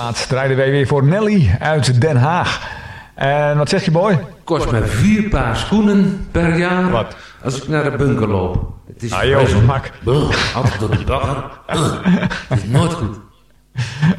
laatst draaiden wij weer voor Nelly uit Den Haag. En wat zeg je, boy? Kost me 4 paar schoenen per jaar. Wat? Als ik naar de bunker loop. Het is Joh, mak. Altijd door de bagger. Het is nooit goed.